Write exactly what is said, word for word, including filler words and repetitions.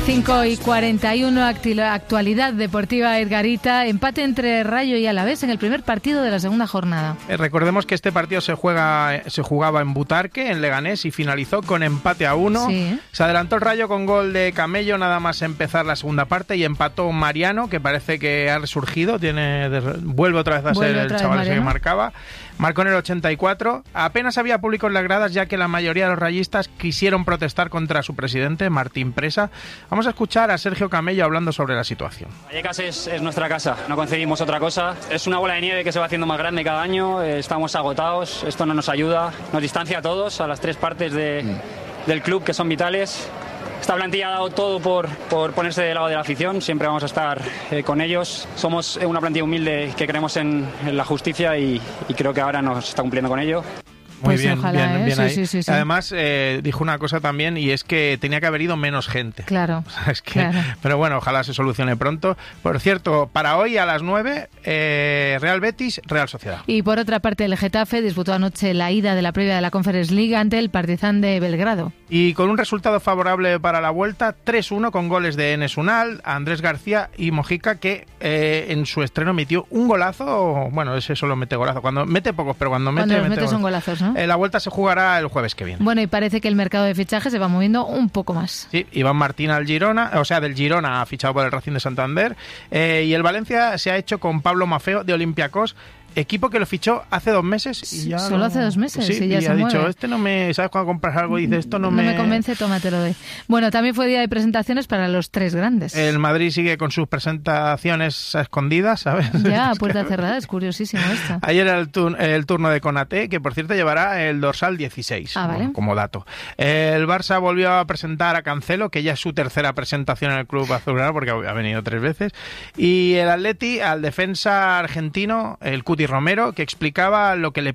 cinco y cuarenta y uno, actualidad deportiva Edgarita, empate entre Rayo y Alavés en el primer partido de la segunda jornada. Eh, recordemos que este partido se juega se jugaba en Butarque, en Leganés, y finalizó con empate a uno. Sí. Se adelantó el Rayo con gol de Camello nada más empezar la segunda parte y empató Mariano, que parece que ha resurgido, tiene vuelve otra vez a vuelve ser el chaval ese que marcaba. Marcó en el ochenta y cuatro. Apenas había público en las gradas, ya que la mayoría de los rayistas quisieron protestar contra su presidente, Martín Presa. Vamos a escuchar a Sergio Camello hablando sobre la situación. Vallecas es, es nuestra casa, no concebimos otra cosa. Es una bola de nieve que se va haciendo más grande cada año, estamos agotados, esto no nos ayuda, nos distancia a todos, a las tres partes de, del club que son vitales. Esta plantilla ha dado todo por, por ponerse del lado de la afición, siempre vamos a estar eh, con ellos. Somos una plantilla humilde que creemos en, en la justicia y, y creo que ahora nos está cumpliendo con ello. Muy pues bien, ojalá, bien, ¿eh? bien sí, ahí. Sí, sí, sí. Además, eh, dijo una cosa también, y es que tenía que haber ido menos gente. Claro, es que, claro. Pero bueno, ojalá se solucione pronto. Por cierto, para hoy a las nueve, eh, Real Betis, Real Sociedad. Y por otra parte, el Getafe disputó anoche la ida de la previa de la Conference League ante el Partizan de Belgrado. Y con un resultado favorable para la vuelta, tres uno, con goles de Enes Unal, Andrés García y Mojica, que eh, en su estreno metió un golazo. Bueno, ese solo mete golazo. Cuando mete pocos, pero cuando mete... Cuando los mete metes son golazos, ¿no? Eh, la vuelta se juega el jueves que viene. Bueno, y parece que el mercado de fichajes se va moviendo un poco más. Sí, Iván Martín al Girona, o sea, del Girona ha fichado por el Racing de Santander, eh, y el Valencia se ha hecho con Pablo Mafeo de Olympiacos, equipo que lo fichó hace dos meses y ya solo no... hace dos meses sí, y ya y se ha mueve. dicho, este no me... ¿Sabes cuando compras algo y dices, esto no, no me... me convence, toma, te lo doy. Bueno, también fue día de presentaciones para los tres grandes. El Madrid sigue con sus presentaciones a escondidas, ¿sabes? Ya, a puerta cerrada, es curiosísimo esto. Ayer era el, tur el turno de Konaté, que por cierto llevará el dorsal dieciséis, ah, ¿vale? Bueno, como dato. El Barça volvió a presentar a Cancelo, que ya es su tercera presentación en el club azulgrana, porque ha venido tres veces. Y el Atleti al defensa argentino, el Cuti Romero, que explicaba lo que le